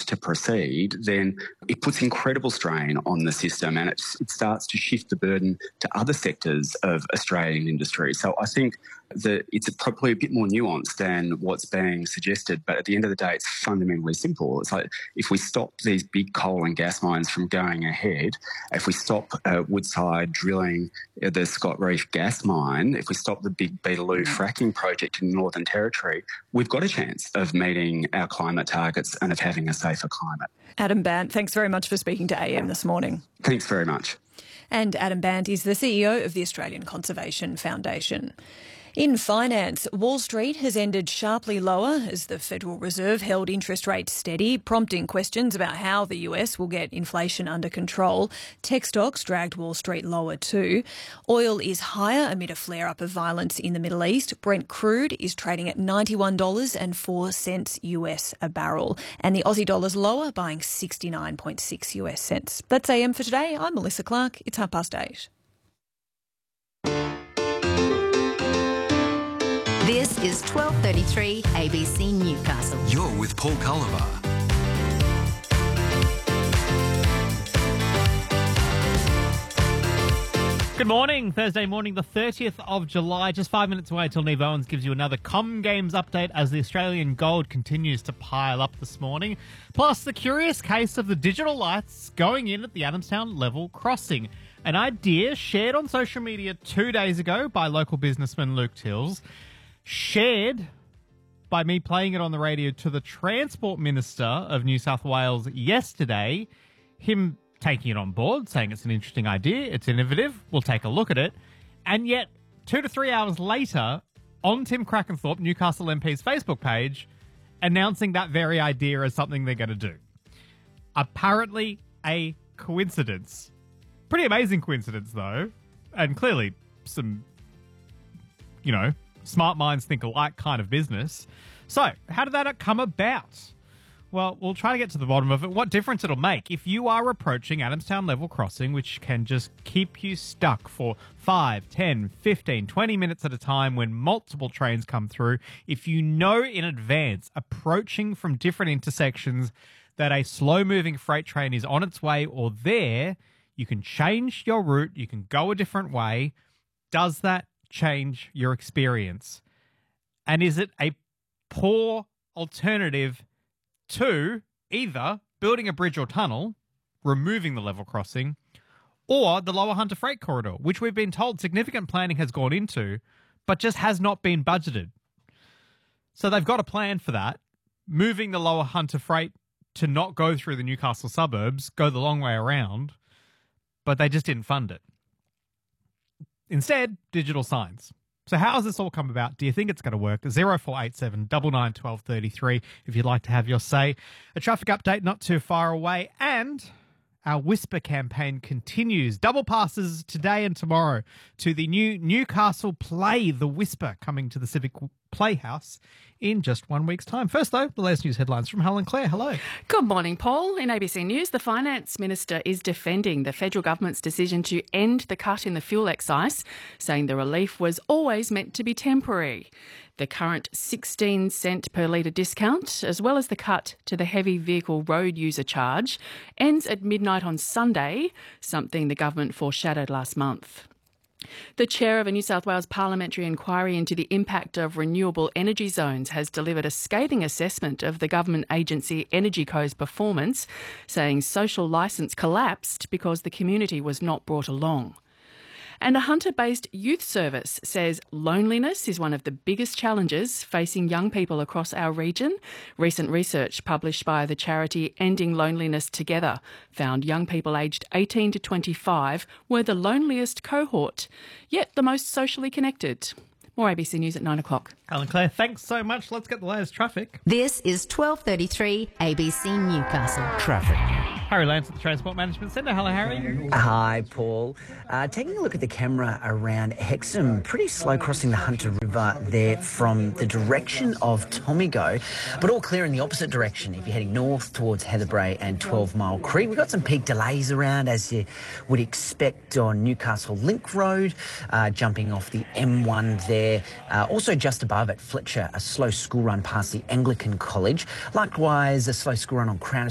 to proceed, then it puts incredible strain on the system, and it starts to shift the burden to other sectors of Australian industry. So I think that it's probably a bit more nuanced than what's being suggested, but at the end of the day, it's fundamentally simple. It's like if we stop these big coal and gas mines from going ahead, if we stop Woodside drilling the Scott Reef gas mine, if we stop the big Beetaloo fracking project in the Northern Territory, we've got a chance of meeting our climate targets and of having a safer climate. Adam Bandt, thanks very much for speaking to AM this morning. Thanks very much. And Adam Bandt is the CEO of the Australian Conservation Foundation. In finance, Wall Street has ended sharply lower as the Federal Reserve held interest rates steady, prompting questions about how the US will get inflation under control. Tech stocks dragged Wall Street lower too. Oil is higher amid a flare-up of violence in the Middle East. Brent crude is trading at $91.04 US a barrel. And the Aussie dollar's lower, buying 69.6 US cents. That's AM for today. I'm Melissa Clark. It's 8:30. This is 12:33 ABC Newcastle. You're with Paul Culliver. Good morning. Thursday morning, the 30th of July. Just 5 minutes away till Neve Owens gives you another Com Games update as the Australian gold continues to pile up this morning. Plus, the curious case of the digital lights going in at the Adamstown level crossing. An idea shared on social media 2 days ago by local businessman Luke Tills, shared by me playing it on the radio to the Transport Minister of New South Wales yesterday, him taking it on board, saying it's an interesting idea, it's innovative, we'll take a look at it. And yet, 2 to 3 hours later, on Tim Crackenthorpe, Newcastle MP's Facebook page, announcing that very idea as something they're going to do. Apparently a coincidence. Pretty amazing coincidence, though. And clearly some, smart minds think alike kind of business. So, how did that come about? Well, we'll try to get to the bottom of it. What difference it'll make if you are approaching Adamstown level crossing, which can just keep you stuck for 5, 10, 15, 20 minutes at a time when multiple trains come through. If you know in advance, approaching from different intersections, that a slow-moving freight train is on its way or there, you can change your route, you can go a different way. Does that change your experience? And is it a poor alternative to either building a bridge or tunnel, removing the level crossing, or the Lower Hunter Freight Corridor, which we've been told significant planning has gone into, but just has not been budgeted? So they've got a plan for that, moving the Lower Hunter Freight to not go through the Newcastle suburbs, go the long way around, but they just didn't fund it. Instead, digital signs. So how has this all come about? Do you think it's going to work? 0487 99 12 33 if you'd like to have your say. A traffic update not too far away. And our Whisper campaign continues. Double passes today and tomorrow to the new Newcastle play, The Whisper, coming to the Civic Playhouse in just 1 week's time. First, though, the latest news headlines from Helen Clare. Hello. Good morning, Paul. In ABC News, the Finance Minister is defending the federal government's decision to end the cut in the fuel excise, saying the relief was always meant to be temporary. The current 16 cent per litre discount, as well as the cut to the heavy vehicle road user charge, ends at midnight on Sunday, something the government foreshadowed last month. The chair of a New South Wales parliamentary inquiry into the impact of renewable energy zones has delivered a scathing assessment of the government agency EnergyCo's performance, saying social licence collapsed because the community was not brought along. And a Hunter-based youth service says loneliness is one of the biggest challenges facing young people across our region. Recent research published by the charity Ending Loneliness Together found young people aged 18 to 25 were the loneliest cohort, yet the most socially connected. More ABC News at 9 o'clock. Alan Clare, thanks so much. Let's get the latest traffic. This is 12:33 ABC Newcastle. Traffic. Harry Lance at the Transport Management Centre. Hello, Harry. Hi, Paul. Taking a look at the camera around Hexham, pretty slow crossing the Hunter River there from the direction of Tomigo, but all clear in the opposite direction if you're heading north towards Heatherbrae and 12 Mile Creek. We've got some peak delays around, as you would expect, on Newcastle Link Road, jumping off the M1 there. Also just above at Fletcher, a slow school run past the Anglican College. Likewise, a slow school run on Crown